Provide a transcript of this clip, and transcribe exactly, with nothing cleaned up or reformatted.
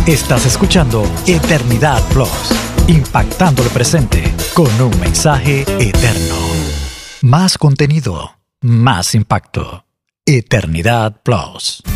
Estás escuchando Eternidad Plus, impactando el presente con un mensaje eterno. Más contenido, más impacto. Eternidad Plus.